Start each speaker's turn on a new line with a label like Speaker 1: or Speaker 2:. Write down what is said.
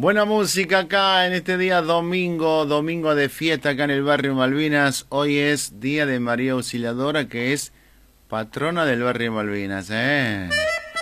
Speaker 1: Buena música acá en este día domingo, domingo de fiesta acá en el barrio Malvinas. Hoy es día de María Auxiliadora, que es patrona del barrio Malvinas, ¿eh?